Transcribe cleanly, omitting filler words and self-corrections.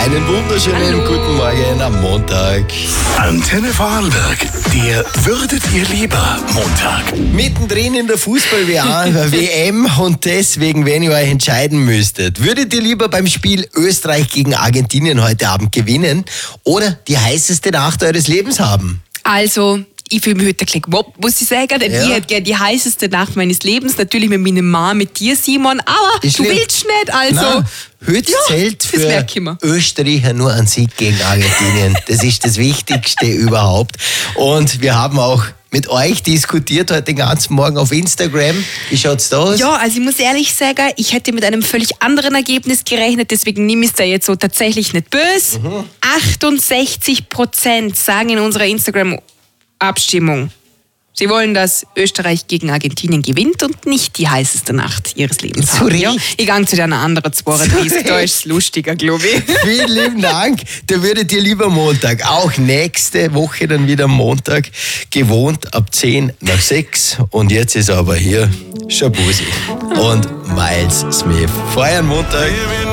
Einen wunderschönen guten Morgen am Montag. Antenne Vorarlberg, der Würdet ihr lieber Montag. Mittendrin in der Fußball-WM und deswegen, wenn ihr euch entscheiden müsstet, würdet ihr lieber beim Spiel Österreich gegen Argentinien heute Abend gewinnen oder die heißeste Nacht eures Lebens haben? Also, ich fühle mich heute ein bisschen gemobbt, muss ich sagen, denn ich hätte gerne die heißeste Nacht meines Lebens, natürlich mit meiner Mama, mit dir, Simon, aber Ist du schlimm. willst nicht, also... Nein, heute zählt das für merke ich mir. Österreicher nur ein Sieg gegen Argentinien. Das ist das Wichtigste überhaupt. Und wir haben auch mit euch diskutiert heute den ganzen Morgen auf Instagram. Wie schaut's da aus? Ja, also ich muss ehrlich sagen, ich hätte mit einem völlig anderen Ergebnis gerechnet, deswegen nehme ich es da jetzt so tatsächlich nicht böse. 68% sagen in unserer Instagram-Abstimmung, sie wollen, dass Österreich gegen Argentinien gewinnt und nicht die heißeste Nacht ihres Lebens Zu haben. Recht. Ja, ich gehe zu einer anderen 32, da ist es lustiger, glaube ich. Vielen lieben Dank. Da würdet ihr lieber Montag, auch nächste Woche dann wieder Montag, gewohnt ab 5:50. Und jetzt ist aber hier Shabuzi und Miles Smith. Feiern Montag.